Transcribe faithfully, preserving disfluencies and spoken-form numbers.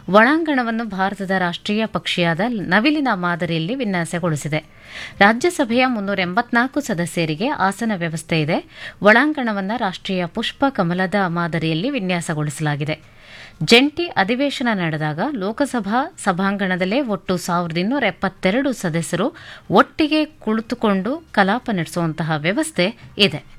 ಒಳಾಂಗಣವನ್ನು ಭಾರತದ ರಾಷ್ಟ್ರೀಯ ಪಕ್ಷಿಯಾದ ನವಿಲಿನ ಮಾದರಿಯಲ್ಲಿ ವಿನ್ಯಾಸಗೊಳಿಸಿದೆ. ರಾಜ್ಯಸಭೆಯ ಮುನ್ನೂರ ಎಂಬತ್ನಾಲ್ಕು ಸದಸ್ಯರಿಗೆ ಆಸನ ವ್ಯವಸ್ಥೆ ಇದೆ. ಒಳಾಂಗಣವನ್ನು ರಾಷ್ಟ್ರೀಯ ಪುಷ್ಪ ಕಮಲದ ಮಾದರಿಯಲ್ಲಿ ವಿನ್ಯಾಸಗೊಳಿಸಲಾಗಿದೆ. ಜಂಟಿ ಅಧಿವೇಶನ ನಡೆದಾಗ ಲೋಕಸಭಾ ಸಭಾಂಗಣದಲ್ಲೇ ಒಟ್ಟು ಸಾವಿರದ ಇನ್ನೂರ ಎಪ್ಪತ್ತೆರಡು ಸದಸ್ಯರು ಒಟ್ಟಿಗೆ ಕುಳಿತುಕೊಂಡು ಕಲಾಪ ನಡೆಸುವಂತಹ ವ್ಯವಸ್ಥೆ ಇದೆ.